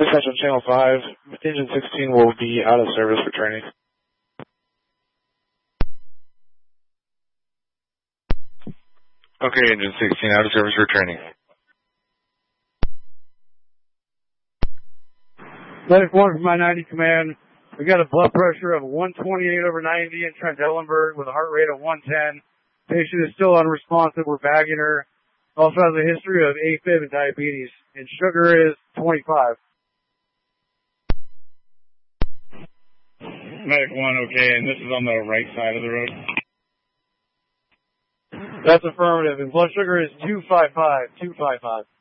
Dispatch on Channel 5, Engine 16 will be out of service for training. Okay, Engine 16, out of service for training. Medic 1 from my 90 command. We got a blood pressure of 128/90 in Trent Ellenberg with a heart rate of 110. Patient is still unresponsive. We're bagging her. Also has a history of AFib and diabetes. And sugar is 25. Medic 1, okay, and this is on the right side of the road? That's affirmative. And blood sugar is 255.